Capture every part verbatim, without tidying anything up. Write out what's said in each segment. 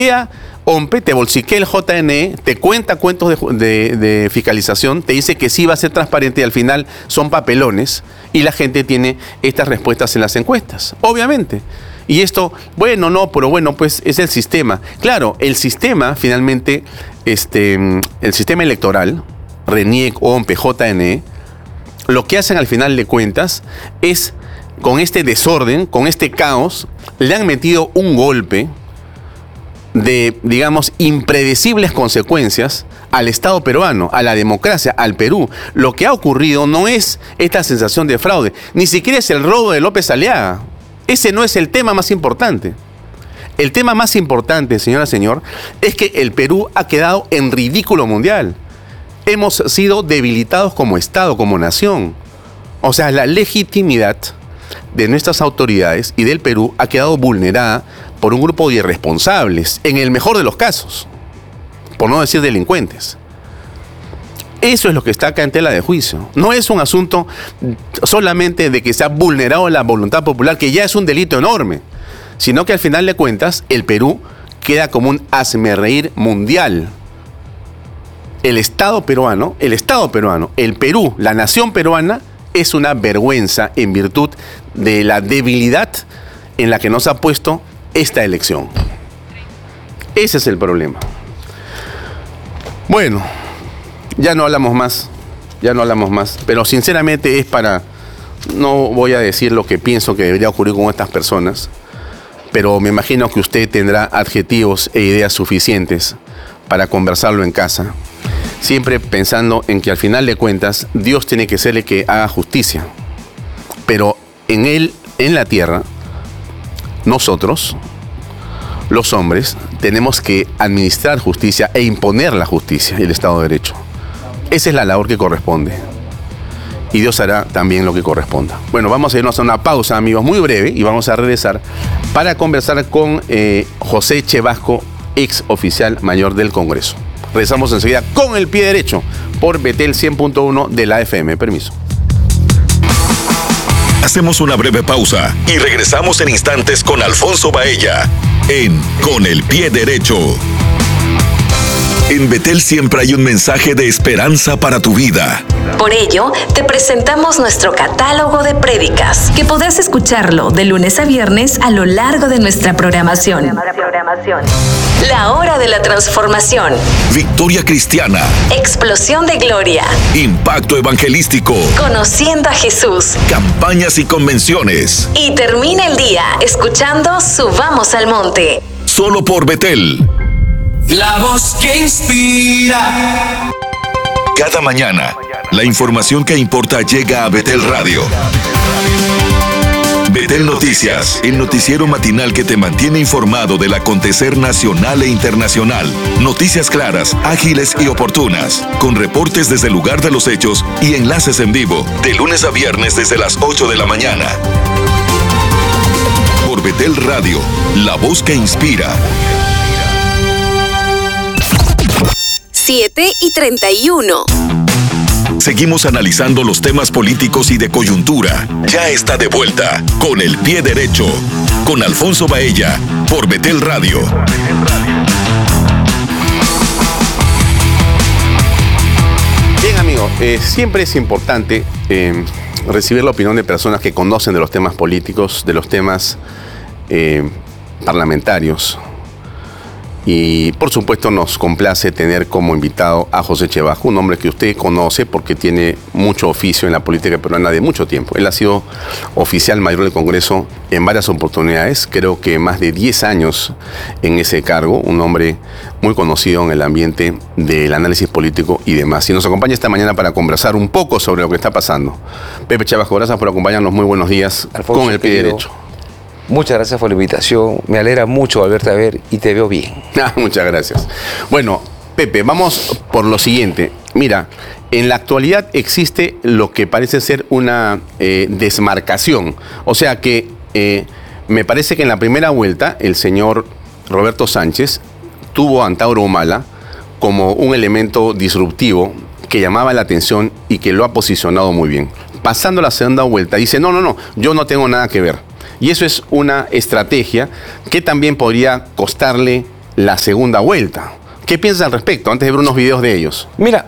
OMPE, te bolsiquea el J N E, te cuenta cuentos de, de, de fiscalización, te dice que sí va a ser transparente y al final son papelones y la gente tiene estas respuestas en las encuestas, obviamente. Y esto, bueno, no, pero bueno, pues es el sistema. Claro, el sistema finalmente, este, el sistema electoral, RENIEC, OMPE, J N E, lo que hacen al final de cuentas es, con este desorden, con este caos, le han metido un golpe de, digamos, impredecibles consecuencias al Estado peruano, a la democracia, al Perú. Lo que ha ocurrido no es esta sensación de fraude, ni siquiera es el robo de López Aliaga. Ese no es el tema más importante. El tema más importante, señora, señor, es que el Perú ha quedado en ridículo mundial. Hemos sido debilitados como Estado, como nación. O sea, la legitimidad de nuestras autoridades y del Perú ha quedado vulnerada por un grupo de irresponsables, en el mejor de los casos, por no decir delincuentes. Eso es lo que está acá en tela de juicio. No es un asunto solamente de que se ha vulnerado la voluntad popular, que ya es un delito enorme, sino que al final de cuentas el Perú queda como un hazmerreír mundial. El Estado peruano, el Estado peruano, el Perú, la nación peruana, es una vergüenza en virtud de la debilidad en la que nos ha puesto esta elección. Ese es el problema. Bueno, ya no hablamos más, ya no hablamos más, pero sinceramente es para, no voy a decir lo que pienso que debería ocurrir con estas personas, pero me imagino que usted tendrá adjetivos e ideas suficientes para conversarlo en casa, siempre pensando en que al final de cuentas Dios tiene que ser el que haga justicia, pero en él, en la tierra, nosotros, los hombres, tenemos que administrar justicia e imponer la justicia y el Estado de Derecho. Esa es la labor que corresponde. Y Dios hará también lo que corresponda. Bueno, vamos a irnos a una pausa, amigos, muy breve, y vamos a regresar para conversar con eh, José Chevasco, ex oficial mayor del Congreso. Regresamos enseguida con el pie derecho por Betel cien punto uno de la F M. Permiso. Hacemos una breve pausa y regresamos en instantes con Alfonso Baella en Con el Pie Derecho. En Betel siempre hay un mensaje de esperanza para tu vida. Por ello, te presentamos nuestro catálogo de prédicas, que podrás escucharlo de lunes a viernes a lo largo de nuestra programación. La Hora de la Transformación. Victoria Cristiana. Explosión de Gloria. Impacto Evangelístico. Conociendo a Jesús. Campañas y convenciones. Y termina el día escuchando Subamos al Monte. Solo por Betel. La voz que inspira. Cada mañana, la información que importa llega a Betel Radio. Betel Noticias, el noticiero matinal que te mantiene informado del acontecer nacional e internacional. Noticias claras, ágiles y oportunas, con reportes desde el lugar de los hechos y enlaces en vivo, de lunes a viernes desde las ocho de la mañana. Por Betel Radio, la voz que inspira. siete y treinta y uno. Seguimos analizando los temas políticos y de coyuntura. Ya está de vuelta Con el Pie Derecho, con Alfonso Baella, por Betel Radio. Bien, amigo, eh, siempre es importante eh, recibir la opinión de personas que conocen de los temas políticos, de los temas eh, parlamentarios. Y por supuesto nos complace tener como invitado a José Chevasco, un hombre que usted conoce porque tiene mucho oficio en la política peruana de mucho tiempo. Él ha sido oficial mayor del Congreso en varias oportunidades, creo que más de diez años en ese cargo, un hombre muy conocido en el ambiente del análisis político y demás. Y nos acompaña esta mañana para conversar un poco sobre lo que está pasando. Pepe Chevasco, gracias por acompañarnos, muy buenos días. Alfonso, con el pie derecho. Muchas gracias por la invitación, me alegra mucho volverte a ver y te veo bien. Ah, muchas gracias. Bueno, Pepe, vamos por lo siguiente. Mira, en la actualidad existe lo que parece ser una eh, desmarcación. O sea que eh, me parece que en la primera vuelta el señor Roberto Sánchez tuvo a Antauro Humala como un elemento disruptivo que llamaba la atención y que lo ha posicionado muy bien. Pasando la segunda vuelta dice, no, no, no, yo no tengo nada que ver. Y eso es una estrategia que también podría costarle la segunda vuelta. ¿Qué piensas al respecto, antes de ver unos videos de ellos? Mira,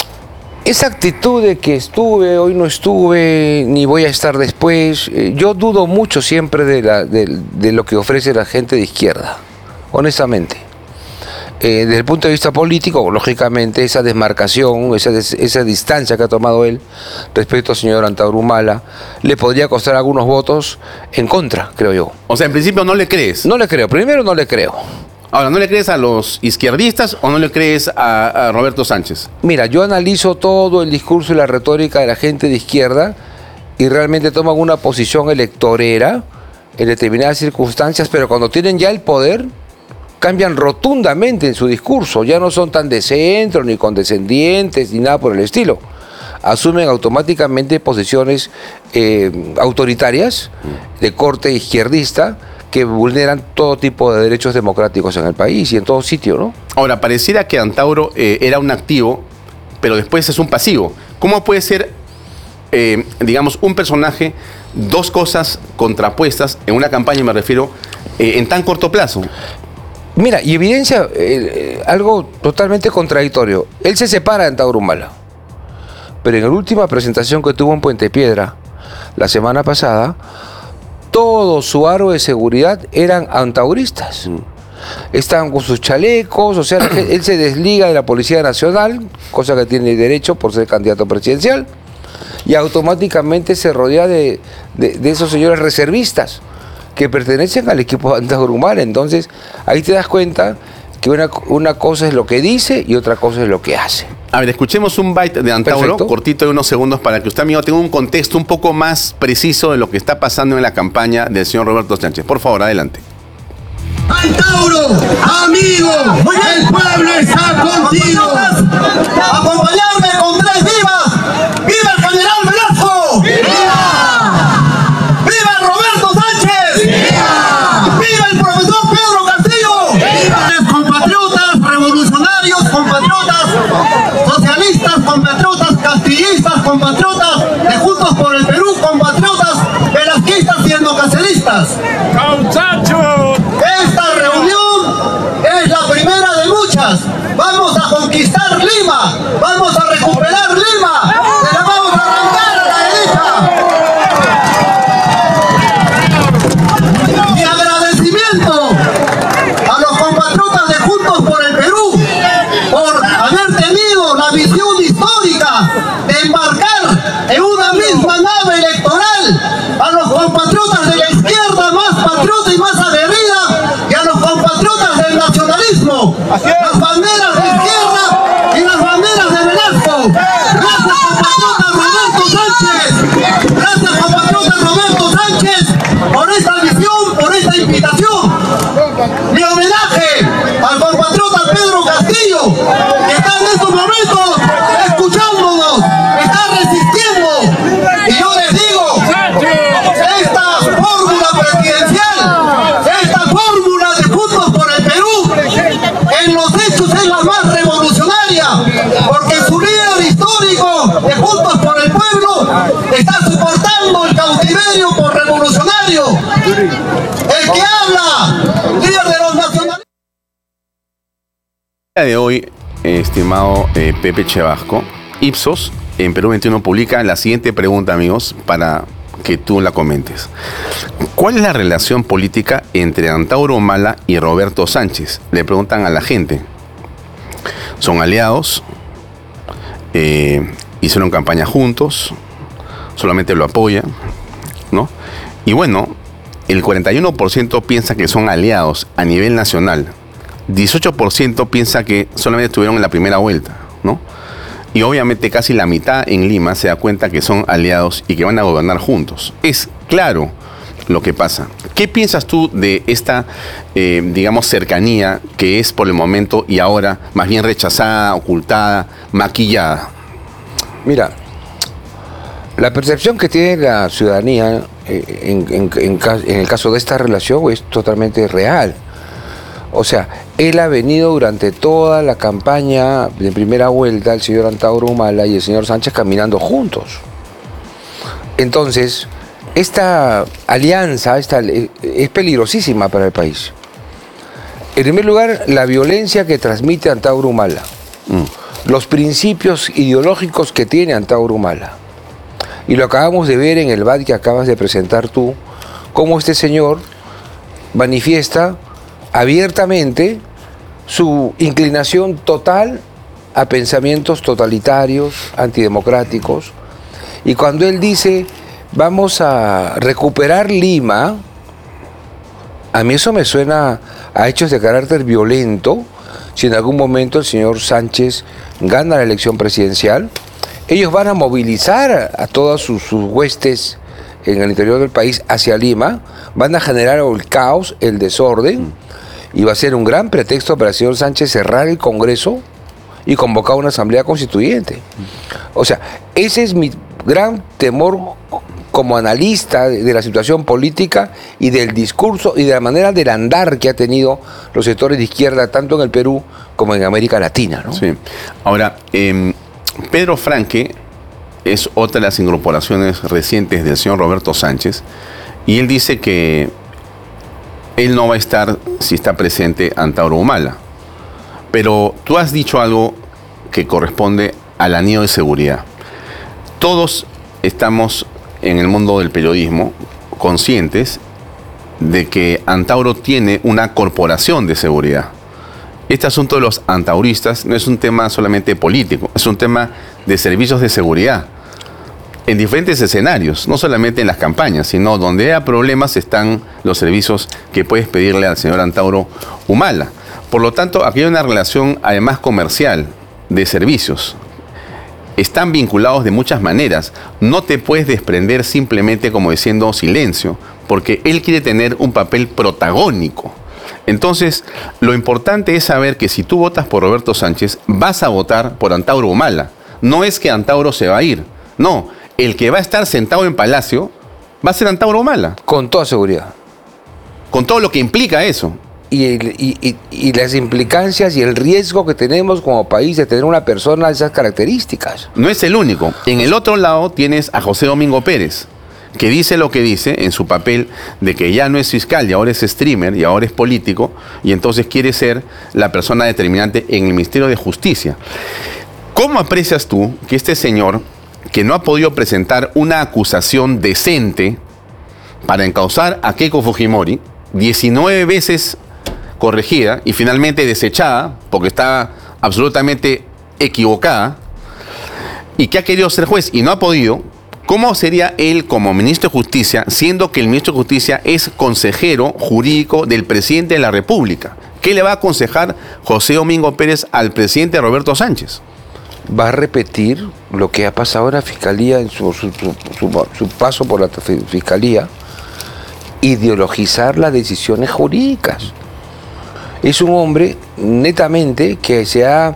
esa actitud de que estuve, hoy no estuve, ni voy a estar después, eh, yo dudo mucho siempre de, la, de, de lo que ofrece la gente de izquierda, honestamente. Eh, desde el punto de vista político, lógicamente, esa desmarcación, esa, des, esa distancia que ha tomado él respecto al señor Antauro Humala, le podría costar algunos votos en contra, creo yo. O sea, en principio no le crees. No le creo, primero no le creo. Ahora, ¿no le crees a los izquierdistas o no le crees a, a Roberto Sánchez? Mira, yo analizo todo el discurso y la retórica de la gente de izquierda y realmente toman una posición electorera en determinadas circunstancias, pero cuando tienen ya el poder, cambian rotundamente en su discurso. Ya no son tan de centro, ni condescendientes, ni nada por el estilo. Asumen automáticamente posiciones eh, autoritarias de corte izquierdista, que vulneran todo tipo de derechos democráticos en el país y en todo sitio, ¿no? Ahora, pareciera que Antauro eh, era un activo, pero después es un pasivo. ¿Cómo puede ser, eh, digamos, un personaje, dos cosas contrapuestas en una campaña, me refiero, eh, en tan corto plazo? Mira, y evidencia eh, eh, algo totalmente contradictorio. Él se separa de Antauro Humala, pero en la última presentación que tuvo en Puente Piedra, la semana pasada, todo su aro de seguridad eran antauristas. Estaban con sus chalecos, o sea, él se desliga de la Policía Nacional, cosa que tiene derecho por ser candidato presidencial, y automáticamente se rodea de, de, de esos señores reservistas que pertenecen al equipo de Antauro Humala. Entonces, ahí te das cuenta que una, una cosa es lo que dice y otra cosa es lo que hace. A ver, escuchemos un byte de Antauro, Perfecto. cortito de unos segundos, para que usted, amigo, tenga un contexto un poco más preciso de lo que está pasando en la campaña del señor Roberto Sánchez. Por favor, adelante. Antauro, amigo, el pueblo está contigo. Acompañarme con tres vivas. ¡Viva el general Velasco! ¡Viva! ¡Viva Roberto Sánchez! ¡Viva! ¡Viva el profesor Pedro Castillo! ¡Viva! Compatriotas, revolucionarios, compatriotas, socialistas, compatriotas, castillistas, compatriotas, de Juntos por el Perú, compatriotas, velasquistas y endocaceristas. Esta reunión es la primera de muchas. Vamos a conquistar Lima, vamos a recuperar Lima, se la vamos a arrancar a la derecha. Mi agradecimiento a los compatriotas de Juntos por el Perú por haber tenido la visión histórica de embarcar en una misma nave electoral a los compatriotas de la izquierda más patriota y más aguerrida y a los compatriotas del nacionalismo, las banderas de izquierda y las banderas de Velasco. Gracias, compatriota Roberto Sánchez. Gracias, compatriota Roberto Sánchez, por esta visión, por esta invitación. Mi homenaje al compatriota Pedro Castillo, que está en estos momentos escuchándonos, está resistiendo. Y yo les digo, esta fórmula presidencial, esta fórmula de Juntos por el Perú, en los hechos es la más revolucionaria, porque su líder histórico de Juntos por el Pueblo está soportando el cautiverio por revolucionario. El que habla, líder de los nacionalistas. El día de hoy, estimado eh, Pepe Chevasco, Ipsos en Perú veintiuno publica la siguiente pregunta, amigos, para que tú la comentes. ¿Cuál es la relación política entre Antauro Humala y Roberto Sánchez? Le preguntan a la gente. ¿Son aliados? Eh, ¿Hicieron campaña juntos? ¿Solamente lo apoyan? ¿No? Y bueno, el cuarenta y uno por ciento piensa que son aliados a nivel nacional. dieciocho por ciento piensa que solamente estuvieron en la primera vuelta, ¿no? Y obviamente casi la mitad en Lima se da cuenta que son aliados y que van a gobernar juntos. Es claro lo que pasa. ¿Qué piensas tú de esta, eh, digamos, cercanía que es por el momento y ahora más bien rechazada, ocultada, maquillada? Mira, la percepción que tiene la ciudadanía eh, en, en, en, en el caso de esta relación es totalmente real. O sea, él ha venido durante toda la campaña de primera vuelta, el señor Antauro Humala y el señor Sánchez caminando juntos. Entonces, esta alianza esta, es peligrosísima para el país. En primer lugar, la violencia que transmite Antauro Humala. Mm. Los principios ideológicos que tiene Antauro Humala. Y lo acabamos de ver en el B A D que acabas de presentar tú, cómo este señor manifiesta abiertamente su inclinación total a pensamientos totalitarios, antidemocráticos. Y cuando él dice, vamos a recuperar Lima, a mí eso me suena a hechos de carácter violento. Si en algún momento el señor Sánchez gana la elección presidencial, ellos van a movilizar a, a todas sus, sus huestes en el interior del país hacia Lima, van a generar el caos, el desorden, y va a ser un gran pretexto para el señor Sánchez cerrar el Congreso y convocar una asamblea constituyente. O sea, ese es mi gran temor como analista de la situación política y del discurso y de la manera del andar que ha tenido los sectores de izquierda, tanto en el Perú como en América Latina, ¿no? Sí. Ahora, eh, Pedro Franque es otra de las incorporaciones recientes del señor Roberto Sánchez, y él dice que él no va a estar si está presente Antauro Humala. Pero tú has dicho algo que corresponde al anillo de seguridad. Todos estamos en el mundo del periodismo conscientes de que Antauro tiene una corporación de seguridad. Este asunto de los antauristas no es un tema solamente político, es un tema de servicios de seguridad en diferentes escenarios, no solamente en las campañas, sino donde haya problemas están los servicios que puedes pedirle al señor Antauro Humala. Por lo tanto, aquí hay una relación además comercial de servicios. Están vinculados de muchas maneras. No te puedes desprender simplemente como diciendo silencio, porque él quiere tener un papel protagónico. Entonces, lo importante es saber que si tú votas por Roberto Sánchez, vas a votar por Antauro Humala. No es que Antauro se va a ir. No, el que va a estar sentado en Palacio va a ser Antauro Humala. Con toda seguridad. Con todo lo que implica eso. Y, el, y, y, y las implicancias y el riesgo que tenemos como país de tener una persona de esas características. No es el único. En el otro lado tienes a José Domingo Pérez, que dice lo que dice en su papel de que ya no es fiscal y ahora es streamer y ahora es político, y entonces quiere ser la persona determinante en el Ministerio de Justicia. ¿Cómo aprecias tú que este señor, que no ha podido presentar una acusación decente para encausar a Keiko Fujimori, diecinueve veces corregida y finalmente desechada porque está absolutamente equivocada, y que ha querido ser juez y no ha podido, cómo sería él como ministro de Justicia, siendo que el ministro de Justicia es consejero jurídico del presidente de la República? ¿Qué le va a aconsejar José Domingo Pérez al presidente Roberto Sánchez? Va a repetir lo que ha pasado en la Fiscalía, en su, su, su, su, su paso por la Fiscalía, ideologizar las decisiones jurídicas. Es un hombre netamente que se ha,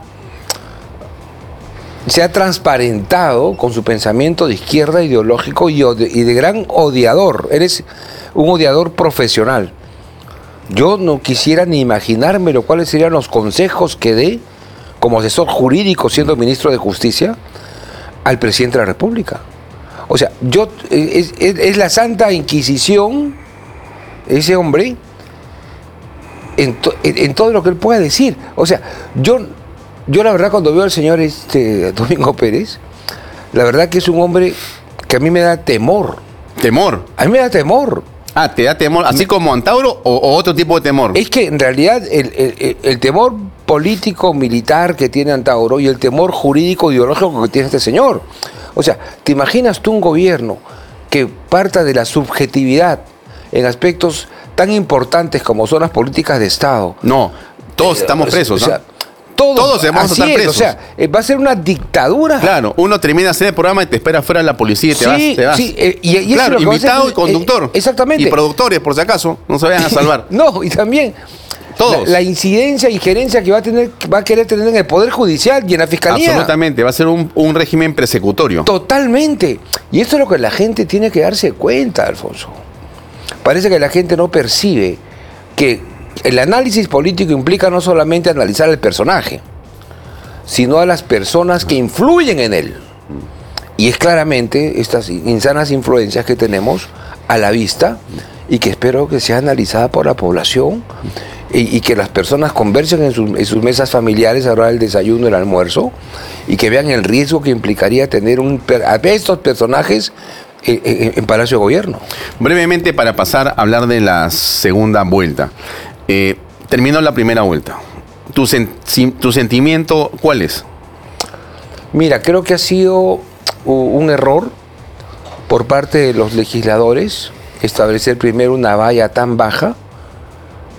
se ha transparentado con su pensamiento de izquierda ideológico y, odi- y de gran odiador. Eres un odiador profesional. Yo no quisiera ni imaginármelo cuáles serían los consejos que dé como asesor jurídico, siendo ministro de Justicia, al presidente de la República. O sea, yo es, es, es la Santa Inquisición, ese hombre, en, to, en, en todo lo que él pueda decir. O sea, yo, yo la verdad cuando veo al señor este, Domingo Pérez, la verdad que es un hombre que a mí me da temor. ¿Temor? A mí me da temor. Ah, ¿te da temor así como Antauro o, o otro tipo de temor? Es que en realidad el, el, el temor político, militar que tiene Antauro y el temor jurídico, ideológico que tiene este señor. O sea, ¿te imaginas tú un gobierno que parta de la subjetividad en aspectos tan importantes como son las políticas de Estado? No, todos Eh, estamos presos, o sea, ¿no? Todos, Todos vamos a así estar es, presos. O sea, eh, va a ser una dictadura. Claro, uno termina de hacer el programa y te espera fuera de la policía y te Sí, vas, te vas. sí, eh, y- y eso es claro, lo que va a invitado hacer- y conductor. eh, exactamente. Y productores, por si acaso, no se vayan a salvar. No, y también Todos. La, la incidencia, injerencia que va a tener, va a querer tener en el Poder Judicial y en la Fiscalía. Absolutamente, va a ser un, un régimen persecutorio. Totalmente. Y esto es lo que la gente tiene que darse cuenta, Alfonso. Parece que la gente no percibe que el análisis político implica no solamente analizar el personaje, sino a las personas que influyen en él. Y es claramente estas insanas influencias que tenemos a la vista y que espero que sea analizada por la población y, y que las personas conversen en, sus, en sus mesas familiares a la hora del desayuno, el almuerzo, y que vean el riesgo que implicaría tener un, a estos personajes en, en, en Palacio de Gobierno. Brevemente, para pasar a hablar de la segunda vuelta. Eh, terminó la primera vuelta. ¿Tu, sen, ¿Tu sentimiento cuál es? Mira, creo que ha sido un error por parte de los legisladores establecer primero una valla tan baja